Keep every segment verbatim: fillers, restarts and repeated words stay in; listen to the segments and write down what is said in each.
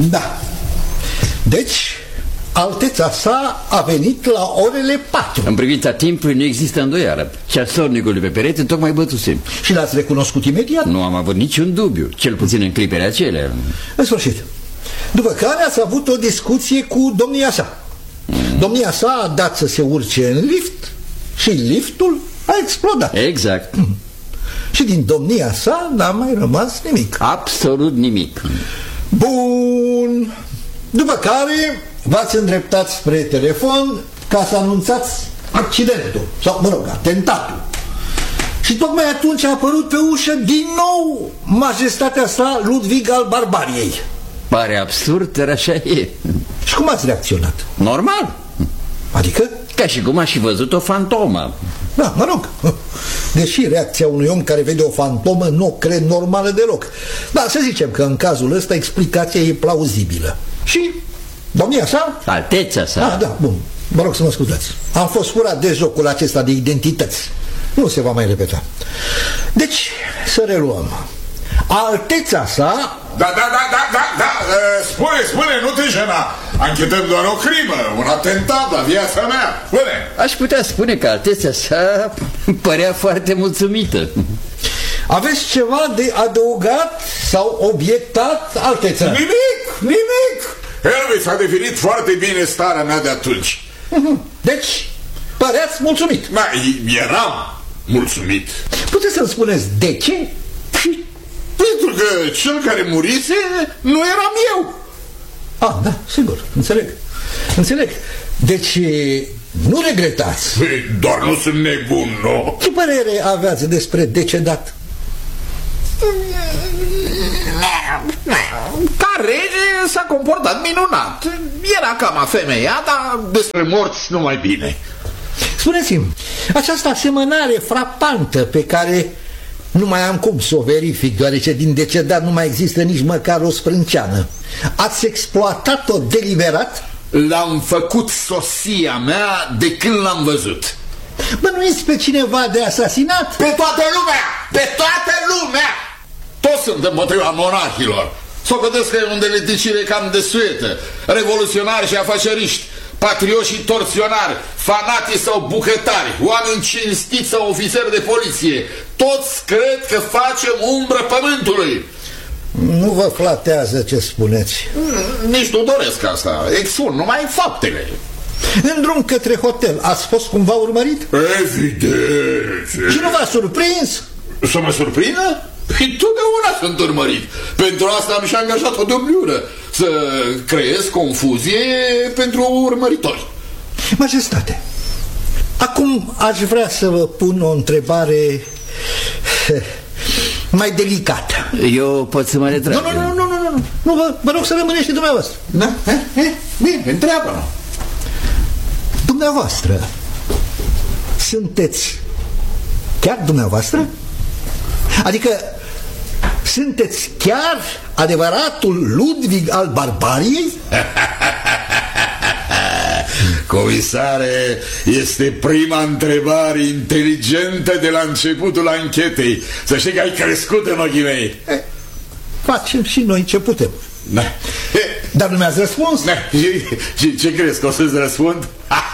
Da. Deci, Alteța sa a venit la orele patru. În privința timpului nu există îndoială. Ceasornicul de pe perete tocmai bătuse. Și l-ați recunoscut imediat? Nu am avut niciun dubiu, cel puțin în clipele acelea. În sfârșit. După care ați avut o discuție cu domnia sa. mm. Domnia sa a dat să se urce în lift și liftul a explodat. Exact. mm. Și din domnia sa n-a mai rămas nimic. Absolut nimic. Bun. După care v-ați îndreptat spre telefon ca să anunțați accidentul, sau, mă rog, atentatul. Și tocmai atunci a apărut pe ușă din nou majestatea sa Ludwig al Barbariei. Pare absurd, dar așa e. Și cum ați reacționat? Normal. Adică? Ca și cum aș fi văzut o fantomă. Da, mă rog. Deși reacția unui om care vede o fantomă nu o cred normală deloc. Dar să zicem că în cazul ăsta explicația e plauzibilă. Și domnia sa? Alteța sa. Ah, da, bun. Vă rog să mă scuzați. Am fost furat de jocul acesta de identități. Nu se va mai repeta. Deci, să reluăm. Alteța sa... Da, da, da, da, da, da. Spune, spune, nu te jena. Anchetăm doar o crimă, un atentat la viața mea. Spune. Aș putea spune că Alteța sa părea foarte mulțumită. Aveți ceva de adăugat sau obiectat, Alteța? Nimic, nimic. Elvis a definit foarte bine starea mea de atunci. Deci, păreați mulțumit. Da, eram mulțumit. Puteți să-mi spuneți de ce? Pentru că cel care murise nu eram eu. Ah, da, sigur, înțeleg. Înțeleg. Deci, nu regretați. Doar nu sunt nebun, nu? Ce părere aveați despre decedat? Ca rege s-a comportat minunat. Era cam afemeiat, dar despre morți nu mai bine. Spuneți-mi, această asemănare frapantă pe care nu mai am cum să o verific, deoarece din decedat nu mai există nici măcar o sprânceană, ați exploatat-o deliberat? L-am făcut soția mea de când l-am văzut. Bănuiți pe cineva de asasinat? Pe toată lumea! Pe toată lumea! Toți sunt împotriva monarhilor. S-o gândesc că e un deleticire cam de suetă. Revoluționari și afaceriști, patrioși și torționari, fanatici sau bucătari, oameni cinstiți sau ofițeri de poliție. Toți cred că facem umbră pământului. Nu vă flatează ce spuneți. Nici nu doresc asta. Expun numai faptele. În drum către hotel ați fost cumva urmărit? Evident. Și nu v-a surprins? Să mă surprindă? Păi totdeauna sunt urmărit. Pentru asta am și angajat o dublură, să creez confuzie pentru urmăritori. Majestate, acum aș vrea să vă pun o întrebare mai delicată. Eu pot să mă retrag. Nu, nu, nu, nu, nu, nu, nu vă, vă rog să rămâneți și dumneavoastră. Da? Eh? Eh? Bine, întreabă-mă. Dumneavoastră sunteți chiar dumneavoastră? Adică sunteți chiar adevăratul Ludwig al Barbariei? Comisare, este prima întrebare inteligentă de la începutul anchetei. Să știi că ai crescut în ochii mei. Eh, facem și noi ce putem. Da. Dar nu mi-ați răspuns? Da. Și, și ce crezi că o să-ți răspund?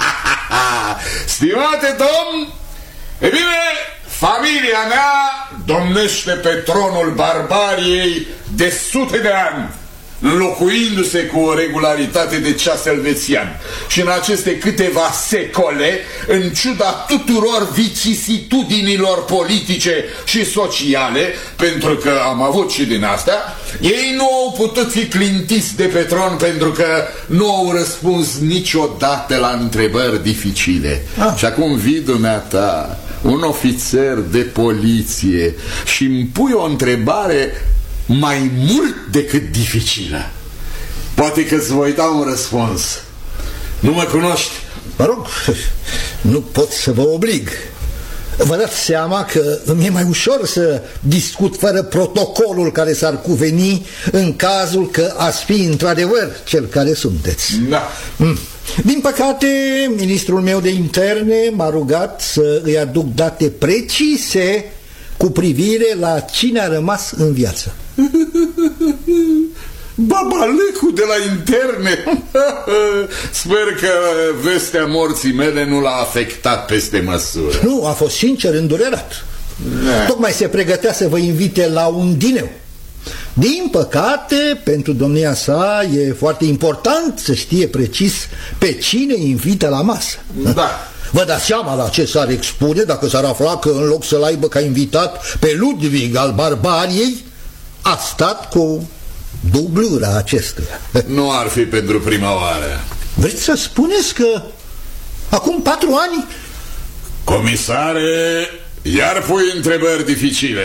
Stimate domn, e bine, familia mea domnește pe tronul Barbariei de sute de ani, înlocuindu-se cu o regularitate de ceas elvețian. Și în aceste câteva secole, în ciuda tuturor vicisitudinilor politice și sociale, pentru că am avut și din astea, ei nu au putut fi clintiți de pe tron pentru că nu au răspuns niciodată la întrebări dificile. Ah. Și acum vii dumneata, un ofițer de poliție, și îmi pui o întrebare mai mult decât dificilă. Poate că îți voi da un răspuns. Nu mă cunoști? Mă rog, nu pot să vă oblig. Vă dați seama că îmi e mai ușor să discut fără protocolul care s-ar cuveni în cazul că ați fi într-adevăr cel care sunteți. Da. Din păcate, ministrul meu de interne m-a rugat să îi aduc date precise cu privire la cine a rămas în viață. Ba babalecul de la interne. Sper că vestea morții mele nu l-a afectat peste măsură. Nu, a fost sincer îndurerat. Da. Tocmai se pregătea să vă invite la un dineu. Din păcate, pentru domnia sa e foarte important să știe precis pe cine invită la masă. Da. Vă dați seama la ce s-ar expune dacă s-ar afla că în loc să-l aibă ca invitat pe Ludwig al Barbariei, a stat cu dublura acestuia. Nu ar fi pentru prima oară. Vreți să spuneți că acum patru ani... Comisare, iar pui întrebări dificile.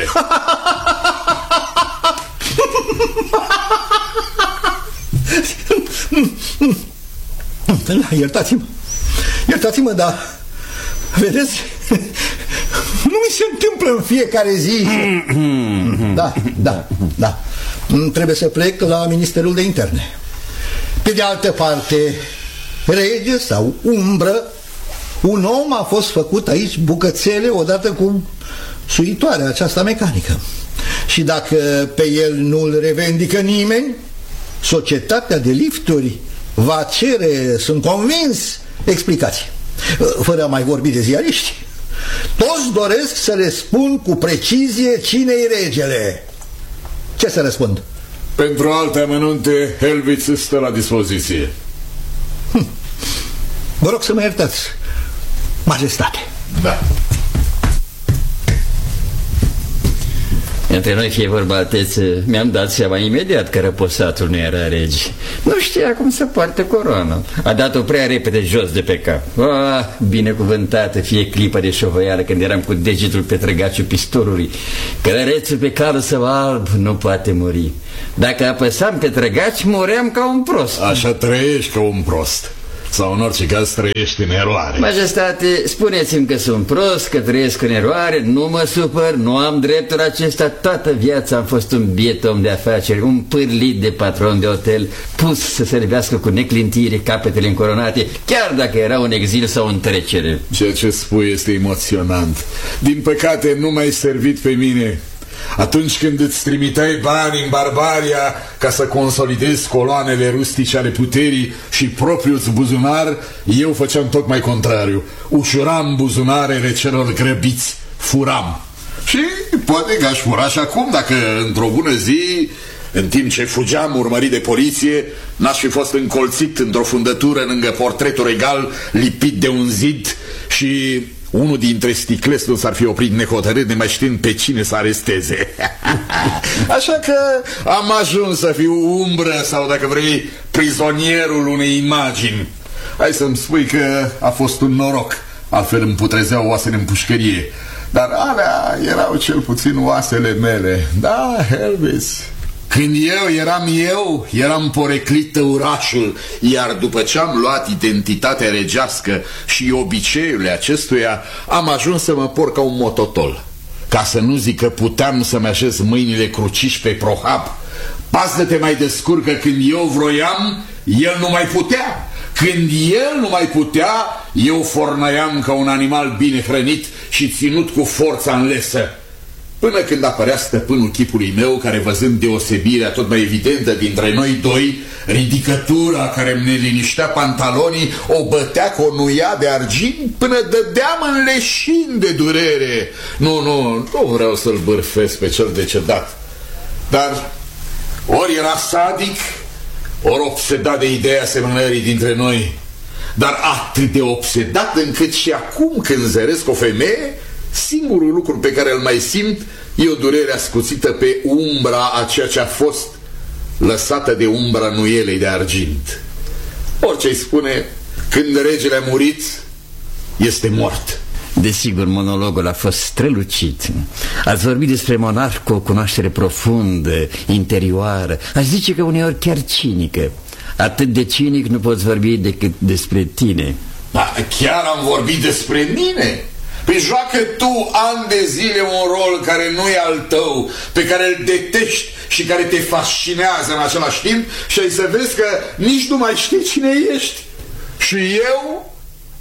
Iertați-mă, iertați-mă, dar vedeți, nu mi se întâmplă în fiecare zi. Da, da, da. Trebuie să plec la Ministerul de Interne. Pe de altă parte, rege sau umbră, un om a fost făcut aici bucățele odată cu suitoarea aceasta mecanică. Și dacă pe el nu-l revendică nimeni, societatea de lifturi va cere, sunt convins, explicații. Fără a mai vorbi de ziariști. Toți doresc să le spun cu precizie cine-i regele. Ce să răspund? Pentru alte amănunte, Helviț stă la dispoziție. hm. Vă rog să mă iertați, majestate. Da. Între noi fie vorba, altețe, mi-am dat seama imediat că răposatul nu era rege. Nu știa cum să poartă coroana. A dat-o prea repede jos de pe cap. Ah, binecuvântată fie clipa de șovăială când eram cu degetul pe trăgaciul pistolului. Călărețul pe calul său alb nu poate muri. Dacă apăsam pe trăgaci, muream ca un prost. Așa trăiești ca un prost. Sau în orice caz trăiești în eroare. Majestate, spuneți-mi că sunt prost, că trăiesc în eroare, nu mă supăr, nu am dreptul acesta. Toată viața am fost un biet om de afaceri, un pârlit de patron de hotel, pus să servească cu neclintire capetele încoronate, chiar dacă era un exil sau în trecere. Ceea ce spui este emoționant. Din păcate nu m-ai servit pe mine atunci când îți trimiteai bani în Barbaria ca să consolidezi coloanele rustice ale puterii și propriul-ți buzunar. Eu făceam tocmai contrariu. Ușuram buzunarele celor grăbiți, furam. Și poate că aș fura și acum dacă într-o bună zi, în timp ce fugeam urmărit de poliție, n-aș fi fost încolțit într-o fundătură lângă portretul regal lipit de un zid și unul dintre sticlesi nu s-ar fi oprit nehotărât nemai știind pe cine să aresteze. Așa că am ajuns să fiu umbră sau, dacă vrei, prizonierul unei imagini. Hai să-mi spui că a fost un noroc, altfel îmi putrezeau oasele în pușcărie. Dar alea erau cel puțin oasele mele. Da, Helviț, când eu eram eu, eram poreclit tăurașul, iar după ce am luat identitatea regească și obiceiurile acestuia, am ajuns să mă porc ca un mototol. Ca să nu zic că puteam să-mi așez mâinile cruciși pe prohab. Pasă-te mai descurcă, când eu vroiam, el nu mai putea. Când el nu mai putea, eu fornăiam ca un animal bine hrănit și ținut cu forța în lesă. Până când apărea stăpânul chipului meu, care, văzând deosebirea tot mai evidentă dintre noi doi, ridicătura care îmi neliniștea pantalonii, o bătea cu o nuia de argint până dădeam în leșin de durere. Nu, nu, nu vreau să-l bârfesc pe cel decedat, dar ori era sadic, ori obsedat de ideea asemănării dintre noi, dar atât de obsedat încât și acum când zăresc o femeie, singurul lucru pe care îl mai simt e o durere ascuțită pe umbra a ceea ce a fost, lăsată de umbra nuielei de argint. Orice-i spune, când regele a murit, este mort. Desigur, monologul a fost strălucit. Ați vorbit despre monarh cu o cunoaștere profundă, interioară, aș zice că uneori chiar cinică. Atât de cinic nu poți vorbi decât despre tine. Da, chiar am vorbit despre mine? Păi joacă tu ani de zile un rol care nu e al tău, pe care îl detești și care te fascinează în același timp și ai să vezi că nici nu mai știi cine ești. Și eu,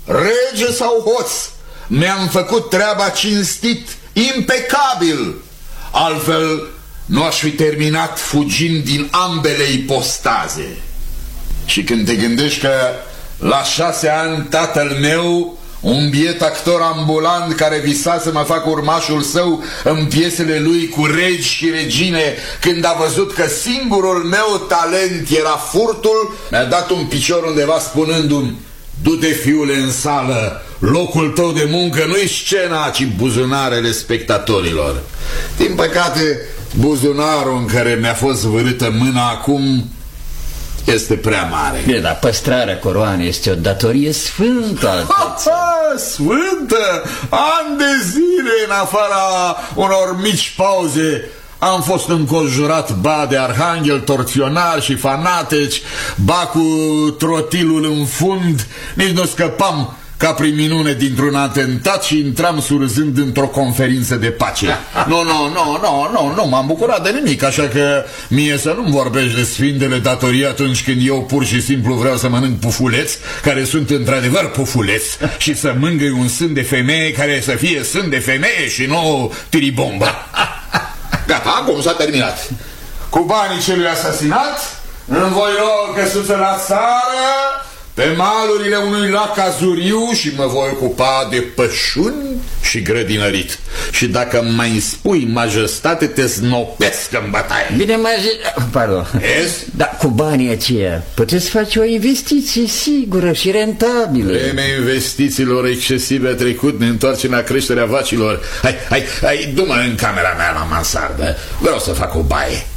rege sau hoț, mi-am făcut treaba cinstit, impecabil. Altfel nu aș fi terminat fugind din ambele ipostaze. Și când te gândești că la șase ani tatăl meu, un biet actor ambulant care visa să mă fac urmașul său în piesele lui cu regi și regine, când a văzut că singurul meu talent era furtul, mi-a dat un picior undeva spunându-mi: du-te, fiule, în sală, locul tău de muncă nu-i scena, ci buzunarele spectatorilor. Din păcate, buzunarul în care mi-a fost vârâtă mâna acum este prea mare. Bine, dar păstrarea coroanei este o datorie sfântă. Ha, ha, sfântă! Ani de zile, în afara unor mici pauze, am fost înconjurat ba de arhanghel, torționari și fanateci, ba cu trotilul în fund. Nici nu scăpam ca prin minune dintr-un atentat și intram surzând într-o conferință de pace. Nu, nu, nu, nu, nu, nu m-am bucurat de nimic, așa că mie să nu-mi vorbești de sfintele datorii atunci când eu pur și simplu vreau să mănânc pufuleți, care sunt într-adevăr pufuleți, și să mângâi un sân de femeie care să fie sân de femeie și nu tiribombă. Gata, acum s-a terminat. Cu banii celui asasinat îmi voi lua o căsuță la țară, pe malurile unui lac azuriu, și mă voi ocupa de pășuni și grădinărit. Și dacă mai spui majestate, te snopesc în bătaie. Bine, majestate... Pardon. Yes? Dar cu banii aceia puteți face o investiție sigură și rentabilă. Vremea investițiilor excesive a trecut, ne întoarcem la creșterea vacilor. Hai, hai, hai, du-mă în camera mea la mansardă. Vreau să fac o baie.